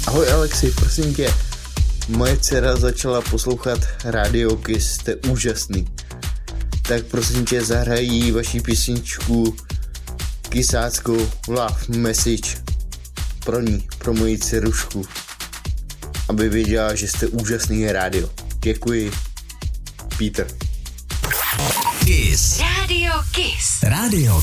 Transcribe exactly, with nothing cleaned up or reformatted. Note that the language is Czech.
Ahoj Alexi, prosím tě, moje dcera začala poslouchat Radio Kiss, jste úžasný. Tak prosím tě, zahraj jí vaši písničku kysáckou Love Message pro ní, pro moji dcerušku, aby věděla, že jste úžasný rádio. Děkuji, Peter. Kiss. Radio Kiss. Radio